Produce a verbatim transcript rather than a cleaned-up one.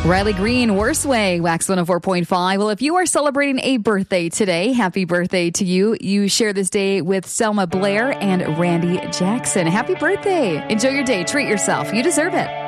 Riley Green, Worst Way, Wax one oh four point five. Well, if you are celebrating a birthday today, happy birthday to you. You share this day with Selma Blair and Randy Jackson. Happy birthday. Enjoy your day. Treat yourself. You deserve it.